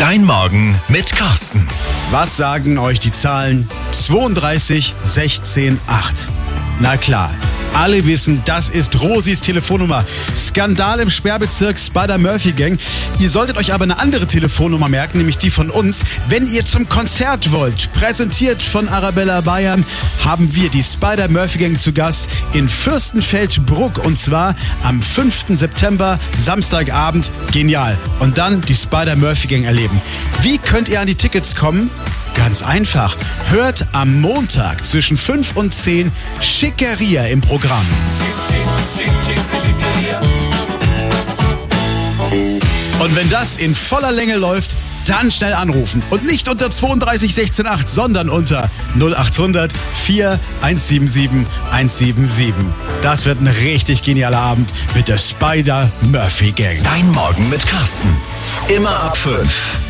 Dein Morgen mit Carsten. Was sagen euch die Zahlen 32 16 8? Na klar, alle wissen, das ist Rosis Telefonnummer. Skandal im Sperrbezirk Spider-Murphy-Gang. Ihr solltet euch aber eine andere Telefonnummer merken, nämlich die von uns. Wenn ihr zum Konzert wollt, präsentiert von Arabella Bayern, haben wir die Spider-Murphy-Gang zu Gast in Fürstenfeldbruck. Und zwar am 5. September, Samstagabend. Genial. Und dann die Spider-Murphy-Gang erleben. Wie könnt ihr an die Tickets kommen? Ganz einfach. Hört am Montag zwischen 5 und 10 Schickeria im Programm. Und wenn das in voller Länge läuft, dann schnell anrufen. Und nicht unter 32 16 8, sondern unter 0800 4177 177. Das wird ein richtig genialer Abend mit der Spider-Murphy Gang. Dein Morgen mit Carsten. Immer ab 5.